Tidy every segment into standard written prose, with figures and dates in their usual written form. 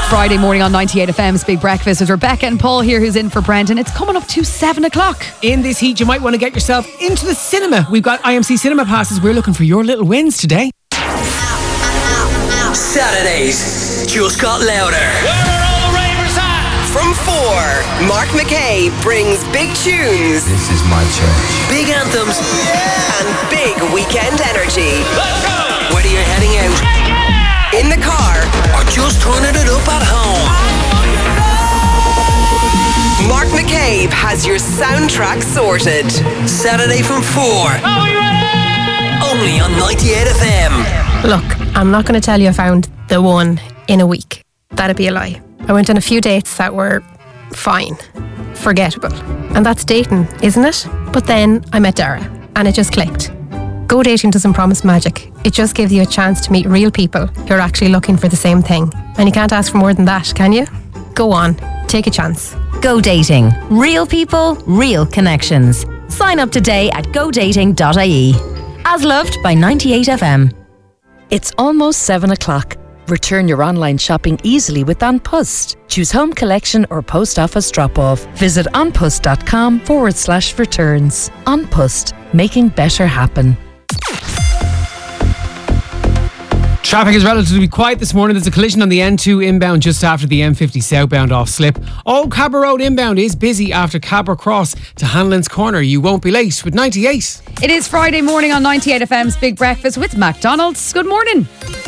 Friday morning on 98 FM's Big Breakfast with Rebecca and Paul here, who's in for Brendan. It's coming up to 7 o'clock. In this heat, you might want to get yourself into the cinema. We've got IMC cinema passes. We're looking for your little wins today. Saturdays just got louder. Where are all the ravers at? From 4, Mark McKay brings big tunes. This is my church. Big anthems. And big weekend energy. Let's go! Whether you're heading out, in the car, or just turning it up at home. Mark McCabe has your soundtrack sorted. Saturday from 4. Are we ready? Only on 98 FM. Look, I'm not going to tell you I found the one in a week. That'd be a lie. I went on a few dates that were fine, forgettable. And that's dating, isn't it? But then I met Dara, and it just clicked. Go dating doesn't promise magic. It just gives you a chance to meet real people who are actually looking for the same thing. And you can't ask for more than that, can you? Go on, take a chance. Go Dating. Real people, real connections. Sign up today at godating.ie. As loved by 98 FM. It's almost 7 o'clock. Return your online shopping easily with An Post. Choose home collection or post office drop-off. Visit anpost.com/returns. An Post, making better happen. Traffic is relatively quiet this morning. There's a collision on the N2 inbound just after the M50 southbound off slip. Old Cabra Road inbound is busy after Cabra Cross to Hanlon's Corner. You won't be late with 98. It is Friday morning on 98 FM's Big Breakfast with McDonald's. Good morning.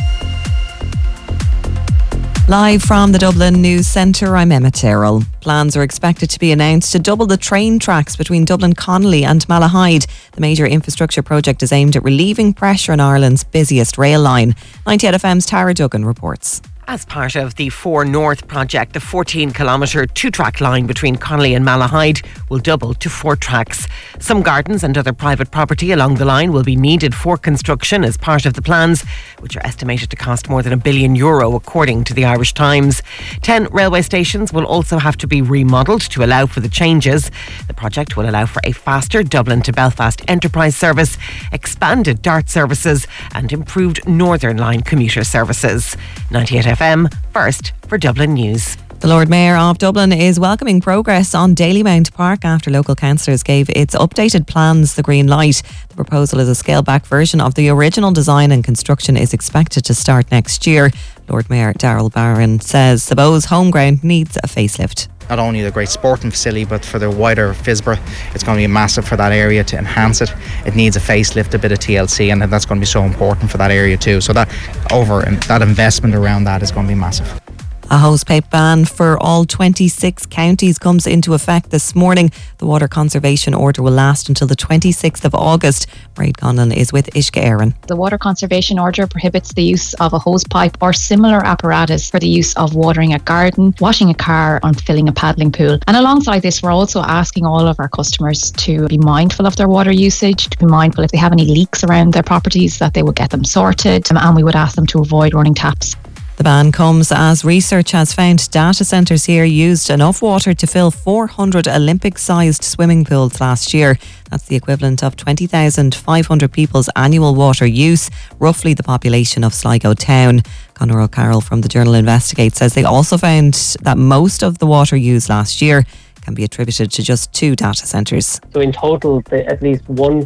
Live from the Dublin News Centre, I'm Emma Terrell. Plans are expected to be announced to double the train tracks between Dublin Connolly and Malahide. The major infrastructure project is aimed at relieving pressure on Ireland's busiest rail line. 98 FM's Tara Duggan reports. As part of the 4 North project, the 14-kilometre 2-track line between Connolly and Malahide will double to 4 tracks. Some gardens and other private property along the line will be needed for construction as part of the plans, which are estimated to cost more than €1 billion, according to the Irish Times. 10 railway stations will also have to be remodelled to allow for the changes. The project will allow for a faster Dublin to Belfast Enterprise service, expanded DART services and improved Northern Line commuter services. 98 FM, first for Dublin News. The Lord Mayor of Dublin is welcoming progress on Dalymount Park after local councillors gave its updated plans the green light. The proposal is a scaled-back version of the original design, and construction is expected to start next year. Lord Mayor Darrell Barron says the Bows home ground needs a facelift. Not only the great sporting facility, but for the wider Fisborough, it's going to be massive for that area to enhance it. It needs a facelift, a bit of TLC, and that's going to be so important for that area too. So that investment around that is going to be massive. A hose pipe ban for all 26 counties comes into effect this morning. The water conservation order will last until the 26th of August. Mairead Conlon is with Ishka Aaron. The water conservation order prohibits the use of a hose pipe or similar apparatus for the use of watering a garden, washing a car and filling a paddling pool. And alongside this, we're also asking all of our customers to be mindful of their water usage, to be mindful if they have any leaks around their properties that they would get them sorted, and we would ask them to avoid running taps. The ban comes as research has found data centres here used enough water to fill 400 Olympic-sized swimming pools last year. That's the equivalent of 20,500 people's annual water use, roughly the population of Sligo town. Conor O'Carroll from the Journal Investigate says they also found that most of the water used last year can be attributed to just 2 data centres. So in total, at least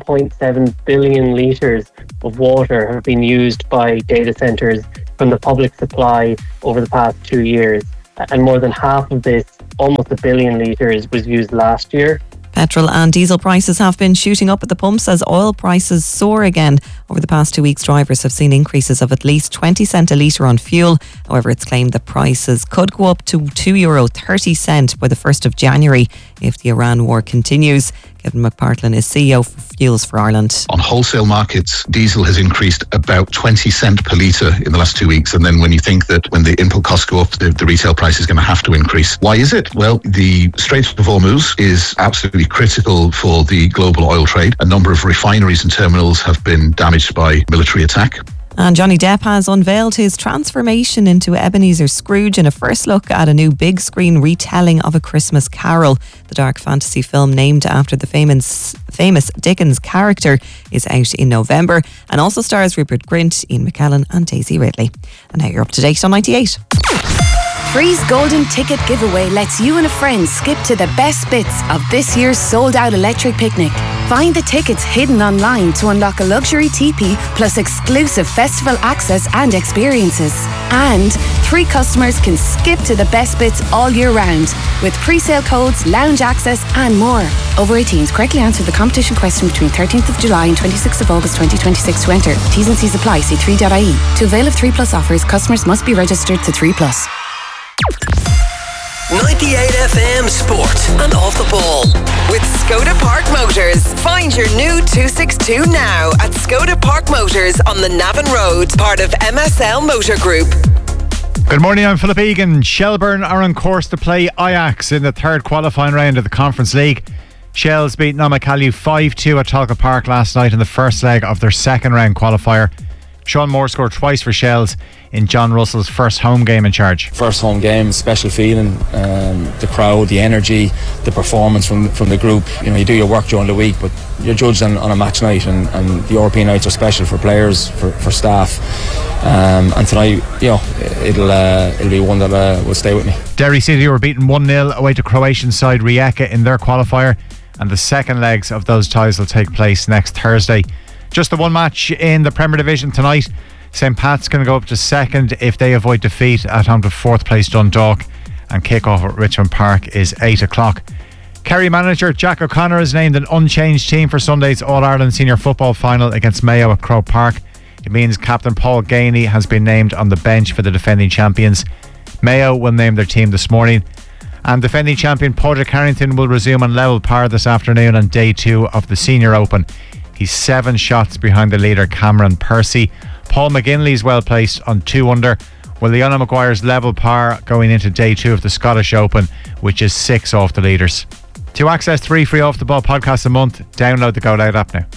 1.7 billion litres of water have been used by data centres from the public supply over the past 2 years. And more than half of this, almost 1 billion litres, was used last year. Petrol and diesel prices have been shooting up at the pumps as oil prices soar again. Over the past 2 weeks, drivers have seen increases of at least 20 cent a litre on fuel. However, it's claimed that prices could go up to €2.30 by the 1st of January if the Iran war continues. Kevin McPartlin is CEO for Fuels for Ireland. On wholesale markets, diesel has increased about 20 cent per litre in the last 2 weeks. And then when you think that when the input costs go up, the retail price is going to have to increase. Why is it? Well, the Strait of Hormuz is absolutely critical for the global oil trade. A number of refineries and terminals have been damaged by military attack. And Johnny Depp has unveiled his transformation into Ebenezer Scrooge in a first look at a new big screen retelling of A Christmas Carol. The dark fantasy film named after the famous Dickens character is out in November and also stars Rupert Grint, Ian McKellen and Daisy Ridley. And now you're up to date on 98. Free's Golden Ticket giveaway lets you and a friend skip to the best bits of this year's sold-out electric picnic. Find the tickets hidden online to unlock a luxury teepee plus exclusive festival access and experiences. And 3 customers can skip to the best bits all year round with pre-sale codes, lounge access and more. Over 18s, correctly answer the competition question between 13th of July and 26th of August 2026 to enter. T's and C's apply. See 3.ie. To avail of 3 Plus offers, customers must be registered to 3 Plus. 98 FM Sport and Off the Ball with Skoda Park Motors. Find your new 262 now at Skoda Park Motors on the Navan Road, part of MSL Motor Group. Good morning, I'm Philip Egan. Shelburne are on course to play Ajax in the third qualifying round of the Conference League. Shells beat Namakali 5-2 at Talca Park last night in the first leg of their second round qualifier. Sean Moore scored twice for Shells in John Russell's first home game in charge. First home game, special feeling, the crowd, the energy, the performance from the group. You know, you do your work during the week, but you're judged on a match night, and the European nights are special for players, for staff. And tonight, you know, it'll be one that will stay with me. Derry City were beaten 1-0 away to Croatian side Rijeka in their qualifier, and the second legs of those ties will take place next Thursday. Just the one match in the Premier Division tonight. St Pat's going to go up to second if they avoid defeat at home to fourth place Dundalk, and kick-off at Richmond Park is 8 o'clock. Kerry manager Jack O'Connor has named an unchanged team for Sunday's All-Ireland Senior Football Final against Mayo at Croke Park. It means Captain Paul Gainey has been named on the bench for the defending champions. Mayo will name their team this morning, and defending champion Padraig Harrington will resume on level par this afternoon on day 2 of the Senior Open. He's 7 shots behind the leader Cameron Percy. Paul McGinley is well placed on 2 under, while Leona Maguire's level par going into day 2 of the Scottish Open, which is 6 off the leaders. To access 3 free Off the Ball podcasts a month, download the Go Loud app now.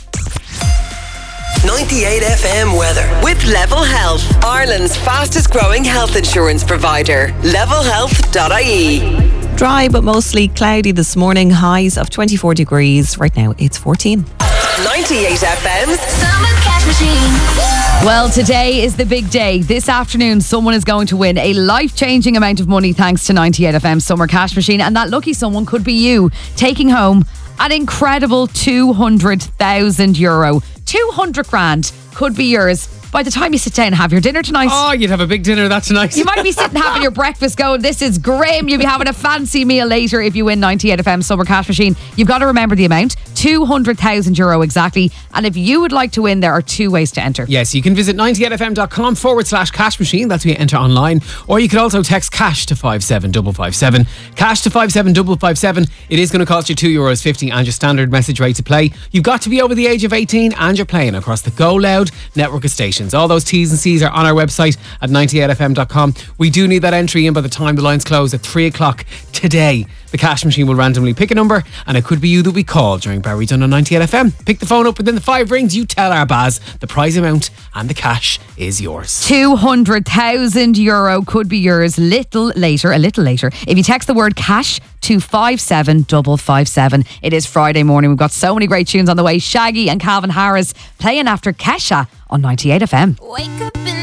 98 FM weather with Level Health, Ireland's fastest growing health insurance provider. levelhealth.ie. Dry but mostly cloudy this morning, highs of 24 degrees. Right now it's 14. 98 FM's Summer Cash Machine. Well, today is the big day. This afternoon, someone is going to win a life-changing amount of money thanks to 98 FM Summer Cash Machine, and that lucky someone could be you, taking home an incredible €200,000. 200 grand could be yours by the time you sit down and have your dinner tonight. Oh, you'd have a big dinner, that's nice. You might be sitting having your breakfast going, this is grim. You'll be having a fancy meal later if you win 98 FM Summer Cash Machine. You've got to remember the amount, €200,000 exactly. And if you would like to win, there are 2 ways to enter. Yes, you can visit 98fm.com/cash machine. That's where you enter online. Or you could also text cash to 57557. Cash to 57557. It is going to cost you €2.50 and your standard message rate to play. You've got to be over the age of 18 and you're playing across the Go Loud network of stations. All those T's and C's are on our website at 98fm.com. We do need that entry in by the time the lines close at 3 o'clock today. The cash machine will randomly pick a number, and it could be you that we call during Barry Done on 98FM. Pick the phone up within the 5 rings. You tell our Baz the prize amount, and the cash is yours. €200,000 could be yours a little later. If you text the word cash to 57557. It is Friday morning. We've got so many great tunes on the way. Shaggy and Calvin Harris playing after Kesha on 98 FM. Wake up in